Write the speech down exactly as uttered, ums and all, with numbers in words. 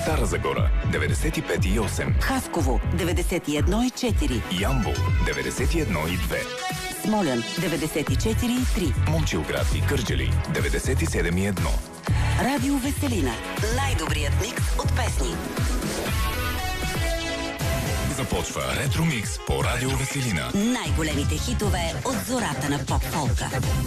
Стара Загора деветдесет и пет и осем, Хасково деветдесет и едно и четири, Ямбол деветдесет и едно и две, Смолян деветдесет и четири и три, Момчилград и Кърджали деветдесет и седем и едно. Радио Веселина. Най-добрият микс от песни. Започва Ретро Микс по Радио Веселина. Най-големите хитове от зората на поп-фолка.